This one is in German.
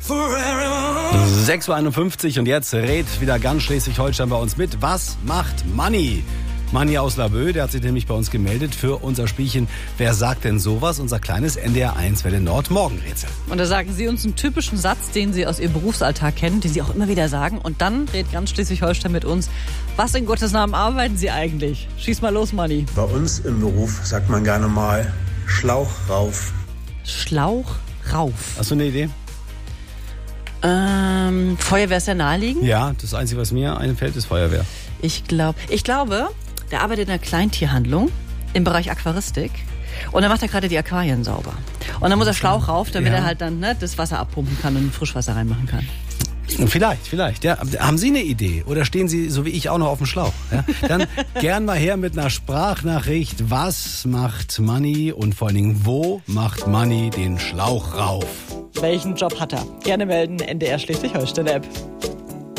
6:51 Uhr und jetzt redet wieder ganz Schleswig-Holstein bei uns mit. Was macht Manni? Manni aus Laboe, der hat sich nämlich bei uns gemeldet für unser Spielchen Wer sagt denn sowas? Unser kleines NDR1 Welle Nord Morgenrätsel. Und da sagen Sie uns einen typischen Satz, den Sie aus Ihrem Berufsalltag kennen, den Sie auch immer wieder sagen. Und dann redet ganz Schleswig-Holstein mit uns. Was in Gottes Namen arbeiten Sie eigentlich? Schieß mal los, Manni. Bei uns im Beruf sagt man gerne mal Schlauch rauf. Schlauch rauf. Hast du eine Idee? Feuerwehr ist ja naheliegend. Ja, das Einzige, was mir einfällt, ist Feuerwehr. Ich glaube, der arbeitet in einer Kleintierhandlung im Bereich Aquaristik. Und dann macht er gerade die Aquarien sauber. Und dann muss er Schlauch rauf, damit er halt dann das Wasser abpumpen kann und Frischwasser reinmachen kann. Vielleicht. Ja. Haben Sie eine Idee? Oder stehen Sie, so wie ich, auch noch auf dem Schlauch? Ja? Dann gern mal her mit einer Sprachnachricht. Was macht Manni und vor allen Dingen, wo macht Manni den Schlauch rauf? Welchen Job hat er? Gerne melden, NDR Schleswig-Holstein App.